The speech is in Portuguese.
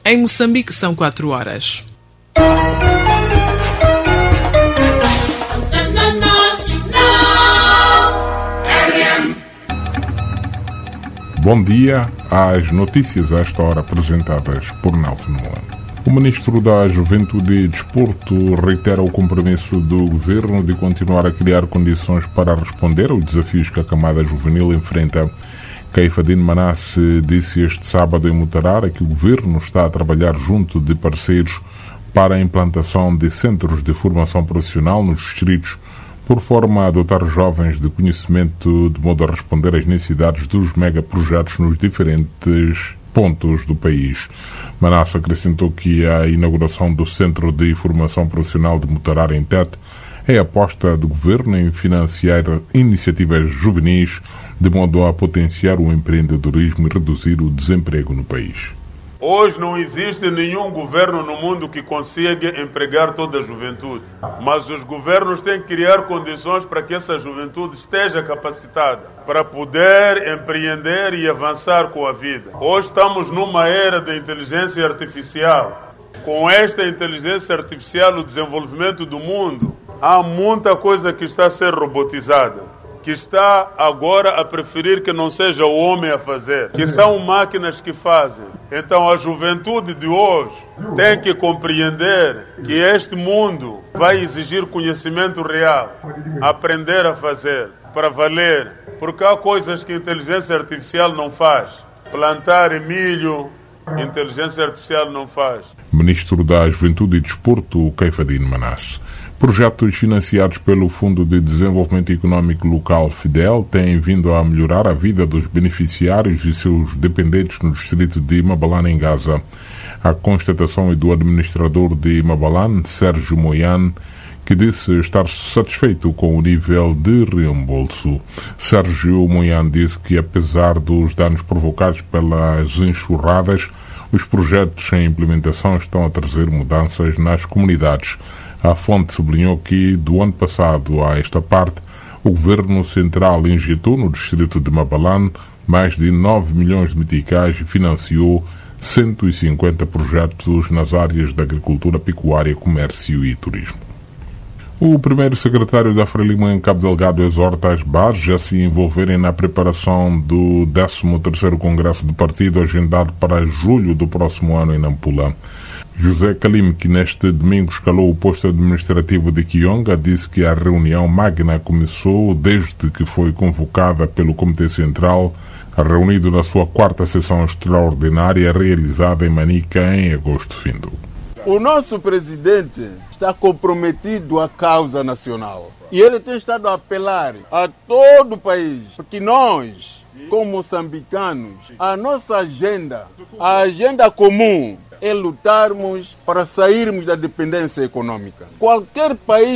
Em Moçambique são 4 horas. Bom dia, às notícias a esta hora apresentadas por Nelson Molan. O Ministro da Juventude e Desporto reitera o compromisso do Governo de continuar a criar condições para responder aos desafios que a camada juvenil enfrenta. Caifadine Manasse disse este sábado em Mutarara que o Governo está a trabalhar junto de parceiros para a implantação de centros de formação profissional nos distritos, por forma a adotar jovens de conhecimento de modo a responder às necessidades dos megaprojetos nos diferentes pontos do país. Manasse acrescentou que a inauguração do Centro de Formação Profissional de Mutarara em Tete é a aposta do Governo em financiar iniciativas juvenis de modo a potenciar o empreendedorismo e reduzir o desemprego no país. Hoje não existe nenhum governo no mundo que consiga empregar toda a juventude, mas os governos têm que criar condições para que essa juventude esteja capacitada para poder empreender e avançar com a vida. Hoje estamos numa era da inteligência artificial. Com esta inteligência artificial, o desenvolvimento do mundo, há muita coisa que está a ser robotizada, que está agora a preferir que não seja o homem a fazer, que são máquinas que fazem. Então a juventude de hoje tem que compreender que este mundo vai exigir conhecimento real, aprender a fazer, para valer, porque há coisas que a inteligência artificial não faz. Plantar milho, inteligência artificial não faz. Ministro da Juventude e Desporto, Caifadine Manasse. Projetos financiados pelo Fundo de Desenvolvimento Econômico Local FIDEL têm vindo a melhorar a vida dos beneficiários e seus dependentes no distrito de Mabalane, em Gaza. A constatação é do administrador de Mabalane, Sérgio Moian, que disse estar satisfeito com o nível de reembolso. Sérgio Moian disse que, apesar dos danos provocados pelas enxurradas, os projetos em implementação estão a trazer mudanças nas comunidades. A fonte sublinhou que, do ano passado a esta parte, o Governo Central injetou no distrito de Mabalane mais de 9 milhões de meticais e financiou 150 projetos nas áreas da agricultura, pecuária, comércio e turismo. O primeiro secretário da Frelimo em Cabo Delgado exorta as bases a se envolverem na preparação do 13º Congresso do Partido, agendado para julho do próximo ano em Nampula. José Kalim, que neste domingo escalou o posto administrativo de Kionga, disse que a reunião magna começou desde que foi convocada pelo Comitê Central, reunido na sua 4ª sessão extraordinária realizada em Manica em agosto findo. O nosso presidente está comprometido à causa nacional e ele tem estado a apelar a todo o país, porque nós, como moçambicanos, a nossa agenda, a agenda comum, é lutarmos para sairmos da dependência econômica. Qualquer país